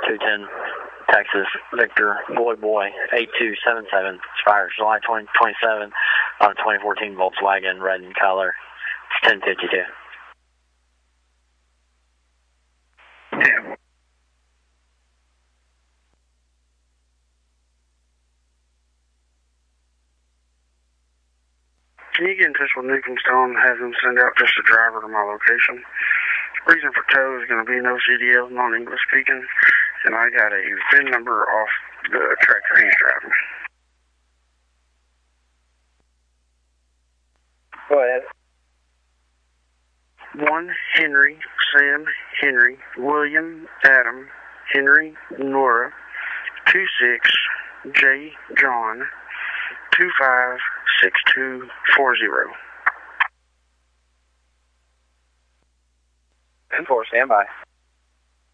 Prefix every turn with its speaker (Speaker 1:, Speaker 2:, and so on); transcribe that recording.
Speaker 1: 210 Texas Victor Boy 8277. Expires July 2027 on a 2014 Volkswagen, red in color. It's 1052.
Speaker 2: Yeah. Can you get in touch with Newcomstone and have them send out just a driver to my location? Reason for tow is going to be no CDL, non-English speaking, and I got a VIN number off the tractor he's driving.
Speaker 1: Go ahead.
Speaker 2: 1 Henry, Sam, Henry, William, Adam, Henry, Nora, 26, J, John, 256240.
Speaker 1: 10-4, stand by.